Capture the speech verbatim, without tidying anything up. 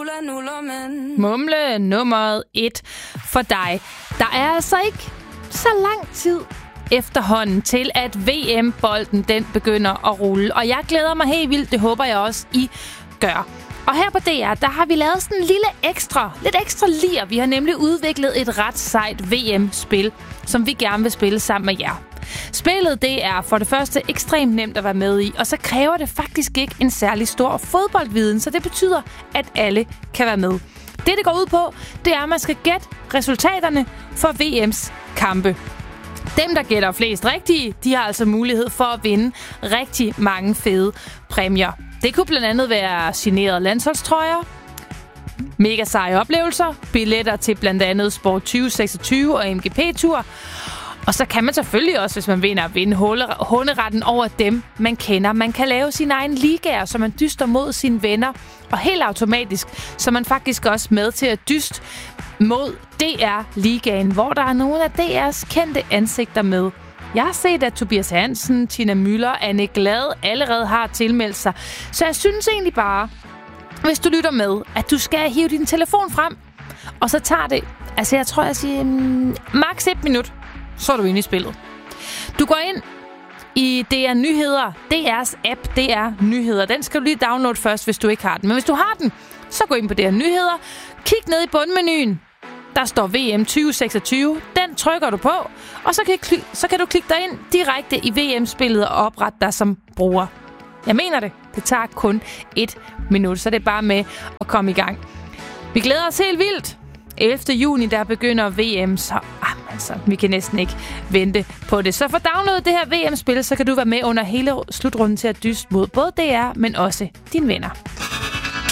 Mumle nuller, men... Mumle nummeret et for dig. Der er altså ikke så lang tid efterhånden til, at V M-bolden den begynder at rulle. Og jeg glæder mig helt vildt. Det håber jeg også, I gør. Og her på D R, der har vi lavet sådan en lille ekstra, lidt ekstra lir. Vi har nemlig udviklet et ret sejt V M-spil, som vi gerne vil spille sammen med jer. Spillet, det er for det første ekstremt nemt at være med i, og så kræver det faktisk ikke en særlig stor fodboldviden, så det betyder, at alle kan være med. Det, det går ud på, det er, at man skal gætte resultaterne for V M's kampe. Dem, der gætter flest rigtige, de har altså mulighed for at vinde rigtig mange fede præmier. Det kunne blandt andet være signerede landsholdstrøjer, mega seje oplevelser, billetter til blandt andet Sport tyve seksogtyve og M G P-tur. Og så kan man selvfølgelig også, hvis man vinder, vinde håneretten over dem, man kender. Man kan lave sine egne ligaer, så man dyster mod sine venner. Og helt automatisk, så man faktisk også med til at dyste mod D R-ligaen, hvor der er nogle af D R's kendte ansigter med. Jeg har set, at Tobias Hansen, Tina Müller, Anne Glad allerede har tilmeldt sig. Så jeg synes egentlig bare, hvis du lytter med, at du skal hive din telefon frem. Og så tager det, altså jeg tror, jeg siger, mm, maks et minut, så er du inde i spillet. Du går ind i D R Nyheder, D R's app, D R Nyheder. Den skal du lige downloade først, hvis du ikke har den. Men hvis du har den, så gå ind på D R Nyheder. Kig ned i bundmenuen. Der står V M tyve seksogtyve. Den trykker du på, og så kan, så kan du klikke dig ind direkte i V M-spillet og oprette dig som bruger. Jeg mener det. Det tager kun et minut, så det er bare med at komme i gang. Vi glæder os helt vildt. ellevte juni, der begynder V M, så ah, altså, vi kan næsten ikke vente på det. Så for download det her V M-spil, så kan du være med under hele slutrunden til at dyste mod både D R, men også dine venner.